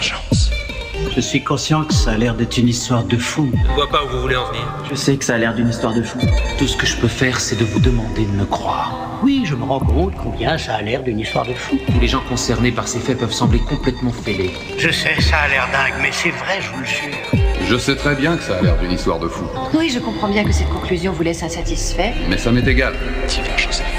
Convergence. Je suis conscient que ça a l'air d'être une histoire de fou. Je ne vois pas où vous voulez en venir. Je sais que ça a l'air d'une histoire de fou. Tout ce que je peux faire, c'est de vous demander de me croire. Oui, je me rends compte combien ça a l'air d'une histoire de fou. Tous les gens concernés par ces faits peuvent sembler complètement fêlés. Je sais, ça a l'air dingue, mais c'est vrai, je vous le jure. Je sais très bien que ça a l'air d'une histoire de fou. Oui, je comprends bien que cette conclusion vous laisse insatisfait. Mais ça m'est égal. Divers Joseph.